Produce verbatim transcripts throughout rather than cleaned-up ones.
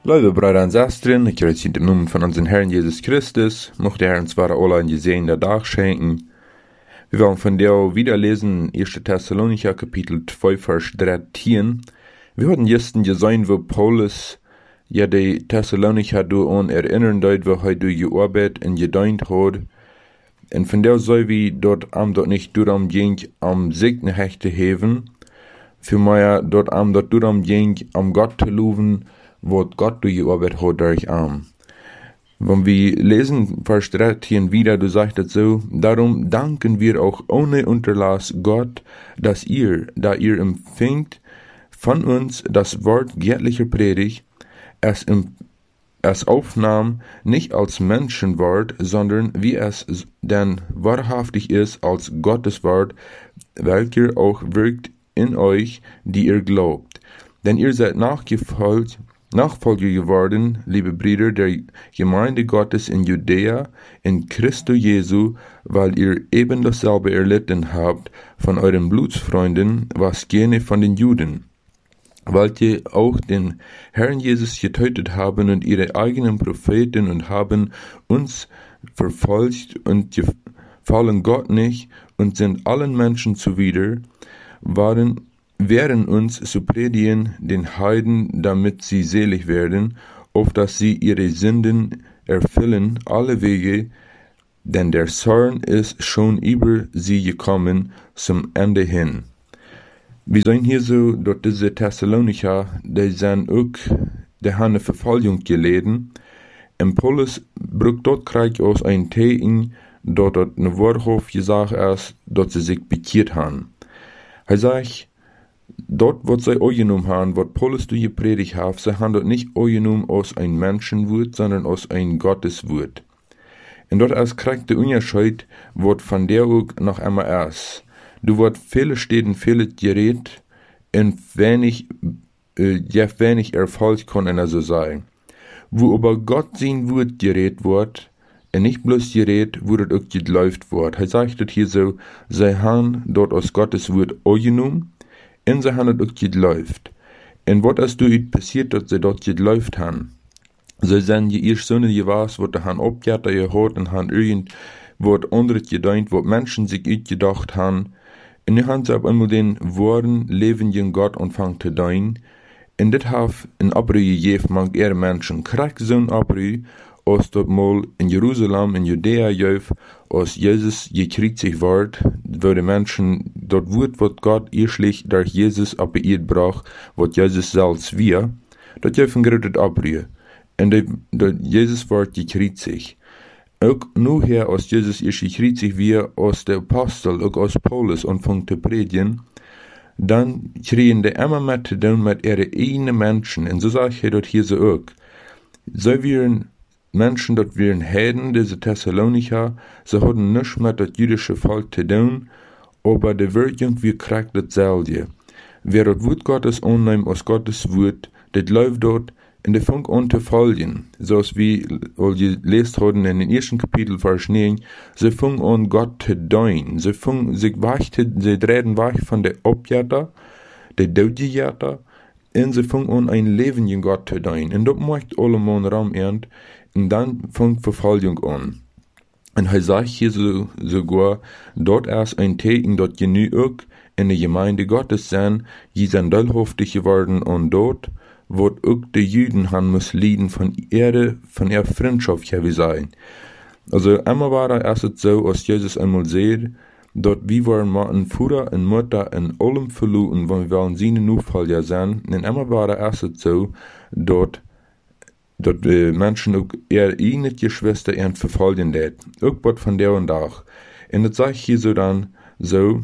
Liebe Brüder und Schwestern, ich grüße in dem Namen von unserem Herrn Jesus Christus. Mocht der Herr uns wahre alle einen gesegneten Tag schenken. Wir wollen von dir wieder lesen, erster Thessalonicher Kapitel zwei, Vers dreizehn. Wir hatten gestern gesehen, wo Paulus ja die Thessalonicher daran erinnern deut, wo er durch gearbeitet und gedient hat. Und von der soll wir dort am dort nicht darum ging, am Segen hechte heben, für mehr dort am dort darum ging, am Gott zu loben, was Gott durch gearbeitet hat durch am. Wenn wir lesen, Vers dreizehn wieder, du sagst es so, darum danken wir auch ohne Unterlass Gott, dass ihr, da ihr empfängt von uns das Wort göttlicher Predigt, es, im, es aufnahm, nicht als Menschenwort, sondern wie es denn wahrhaftig ist, als Gottes Wort, welcher auch wirkt in euch, die ihr glaubt. Denn ihr seid nachgefolgt, Nachfolger geworden, liebe Brüder, der Gemeinde Gottes in Judäa, in Christo Jesu, weil ihr eben dasselbe erlitten habt von euren Blutsfreunden, was gerne von den Juden, welche auch den Herrn Jesus getötet haben und ihre eigenen Propheten und haben uns verfolgt und gefallen Gott nicht und sind allen Menschen zuwider, waren wehren uns zu predigen den Heiden, damit sie selig werden, auf dass sie ihre Sünden erfüllen, alle Wege, denn der Zorn ist schon über sie gekommen zum Ende hin. Wir sehen hier so, dort diese Thessalonicher, die sind auch, die haben eine Verfolgung geleden, und Paulus brucht dort Krieg aus ein Tegen, dort dort eine Wahrhof gesagt ist, dort sie sich bekehrt haben. Er sagt, dort, was sie angenommen haben, was Paulus durch gepredigt hat, sie haben dort nicht angenommen aus ein Menschenwort, sondern aus ein Gotteswort. Und dort als kriegt der Unterschied, was von der auch noch einmal ist. Du wird viele Städten, viele Gerät, und wenig, äh, ja, wenig Erfolg kann einer so sein. Wo aber Gott sein Wort gerät wird, und nicht bloß gerät, wo das auch geläuft wird. Er sagt dort hier so, sie haben dort aus Gottes Wort angenommen, und sie haben es auch geläuft. Und was ist dort passiert, dass sie dort geläuft haben? Sie sind die erste Sonne gewesen, was sie haben abgehört, gehört und haben irgendwas anderes gedacht, was Menschen sich ausgedacht haben. Und dann haben sie auf einmal den wahren, lebenden Gott angefangen zu dienen. Und das hat ein Abrüh gegeben, man eher Menschen. Krieg so ein Abrüh, als dort mal in Jerusalem, in Judäa, Jöf, als Jesus gekreuzigt wird, wo die Menschen dort wird, was Gott erschlich durch Jesus auf die Erde brach, was Jesus selbst wir, dort Jöf ein gerüttet Abrüh. Und dort Jesus wird gekreuzigt. Auch nur her, als Jesus erst gekreuzigt wir, als der Apostel, auch als Paulus anfängt zu predigen, dann kriegen die immer mehr zu tun mit ihren eigenen Menschen. Und so sage ich dort hier so auch. So wären Menschen, dort wären Heiden, diese Thessalonicher, sie hatten nichts mit das jüdische Volk zu tun, aber die Wirkung, wie kriegt dasselbe. Wer das Wort Gottes annimmt, aus Gottes Wort, das läuft dort, und die fängt an zu folgen. So als wir gelesen haben in den ersten Kapitel, Vers neun, sie fangen an, Gott zu dienen. Sie fangen sich weich, sie drehen weich von der Objetter, der Dodjetter, und sie fangen an, ein lebenden Gott zu dienen. Und das macht alle Mann Raum ernst, und dann fängt Verfolgung an. Und er sagt hier so, sogar, dort erst ein Tegen, dort genug in der Gemeinde Gottes sein, die sind teilhaftig geworden, und dort, wo auch die Juden haben muss leiden von ihrer, von ihrer Freundschaft her wie sein. Also einmal war er erst so, als Jesus einmal sagt, dort wie waren wir ein Vater und Mutter in allem verloren, wenn wir in seinen Nachfolger sein. Und einmal war er erst so, dort, dort die Menschen auch ihre eigene Geschwister ihren verfolgen dat. Auch was von der und auch. Und das sage ich hier so dann, so,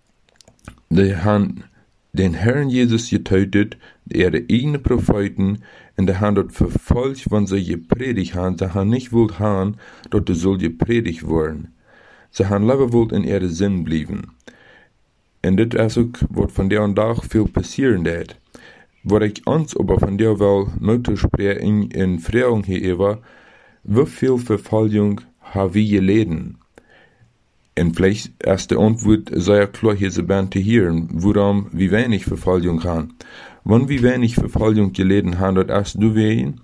die haben den Herrn Jesus getötet, ihre eigenen Propheten, und die haben dort verfolgt, wenn sie gepredigt haben. Sie haben nicht wollt haben, dort soll gepredigt werden. Sie haben lieber wollt in ihre Sinn bleiben. Und das ist auch, was von der und auch viel passieren wird. Was ich uns aber von der will, möchte sprechen in Frage hier war, wie viel Verfolgung haben wir geleden? Und vielleicht ist die Antwort sehr klar hier zu hören, warum wir wenig Verfolgung haben. Wenn wir wenig Verfolgung geleden haben, dort erst du wehen,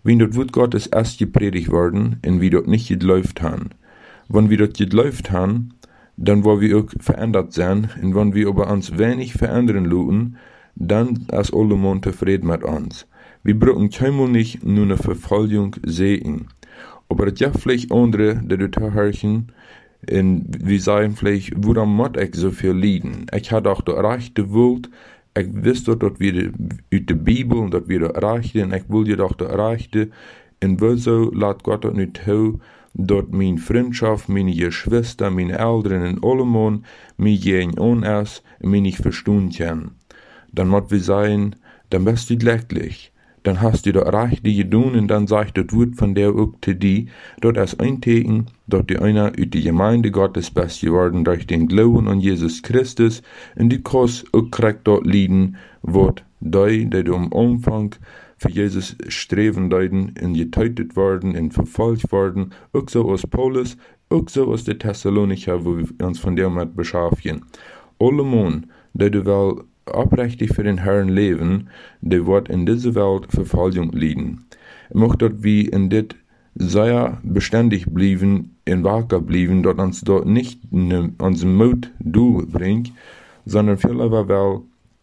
Wenn dort Wort Gottes erst gepredigt worden, und wie dort nicht geläuft haben. Wenn wir dort geläuft haben, dann wollen wir auch verändert sein, und wenn wir über uns wenig verändern lassen, dann ist allemal zufrieden mit uns. Wir brauchen keinmal nicht nur eine Verfolgung sehen. Aber es gibt vielleicht andere, die dort herrschen, und wir sagen vielleicht, warum muss ich so viel leiden? Ich habe auch der rechte Welt, ich wüsste, dass wir aus der Bibel, dass wir der rechte, und ich will jedoch der rechte, und wieso lässt Gott das nicht zu, dass meine Freundschaft, meine Geschwister, meine Eltern und allemal mich gegen uns ist und mich nicht verstehen können? Dann muss wir sagen, dann bist du glücklich. Dann hast du das Rechte getan, und dann sagt das Wort von der auch zu dir, dort ist ein Teken, dass die einer aus der Gemeinde Gottes best geworden durch den Glauben an Jesus Christus, und die kannst auch kriegt dort leiden, wird die, die am Anfang für Jesus streben deuten, und getötet worden, und verfolgt worden, auch so aus Paulus, auch so aus der Thessalonicher, wo wir uns von der mit beschäftigen. Alle Mann, die du wel oprechtig für den Herrn leben, der wird in dieser Welt Verfolgung leiden. Ich möchte, dass wir in dit sehr beständig bleiben, in wacker bleiben, dass uns dort nicht ne, unseren Mut durchbringt, sondern viel aber weil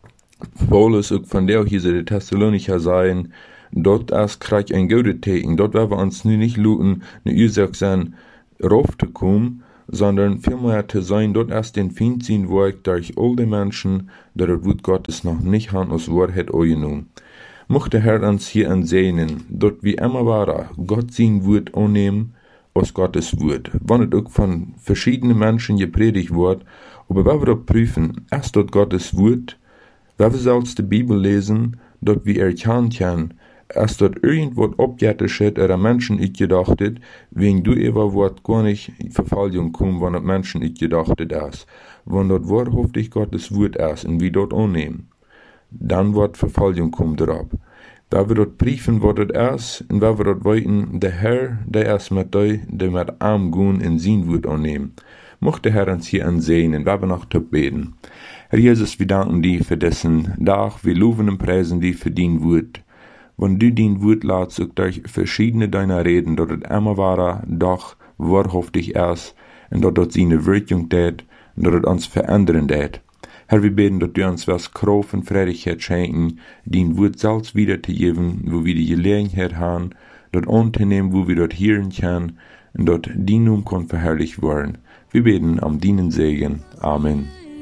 Paulus auch von der hier der Thessalonicher sein, dort erst kriegt ein gutes Teken, dort werden wir uns nicht luten, eine Ursache sein, raufzukommen, sondern vielmehr zu sein, dort erst den Feind ziehen wird durch all die Menschen, die das Wort Gottes noch nicht haben aus Wahrheit angenommen. Mochte der Herr uns hier ansehen, dort wie immer war, Gott sein Wort annehmen aus Gottes Wort. Wenn es auch von verschiedenen Menschen gepredigt wird, aber wenn wir dort prüfen, erst dort Gottes Wort, wenn wir selbst die Bibel lesen, dort wie erkennen können, als dort irgendwas abgeättet hat, oder Menschen ich gedacht hat, wegen du ever wird gar nicht Verfolgung kommen, wenn es Menschen ich gedacht hat ist. Wenn dort wahrhaftig Gottes Wort ist, und wir dort annehmen, dann wird Verfolgung kommen darauf. Wenn wir dort prüfen, was das ist, und wenn wir dort weiten, der Herr, der ist mit euch, der mit Arm gehen in sein Wort annehmen. Mochte der Herr uns hier ansehen, und wir noch zu beten. Herr Jesus, wir danken dir für dessen Tag, wir loben und preisen dir für dein Wort. Wenn du dein Wort lässt, auch durch verschiedene deiner Reden, dass es immer wahrer, doch wahrhaftig ist, und dass es seine Wirkung tät, und dass es uns verändern tät. Herr, wir beten, dass du uns was Kraft und Freudigkeit schenken, dein Wort selbst wiederzugeben, wo wir die Gelegenheit haben, dort anzunehmen, wo wir dort hören können, und dort dein Namen kann verherrlicht werden. Wir beten am deinen Segen. Amen.